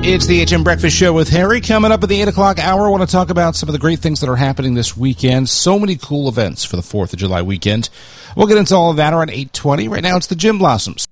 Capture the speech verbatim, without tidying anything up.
It's the H M Breakfast Show with Harry. Coming up at the eight o'clock hour, I want to talk about some of the great things that are happening this weekend. So many cool events for the fourth of July weekend. We'll get into all of that around eight twenty. Right now, it's the Gym Blossoms.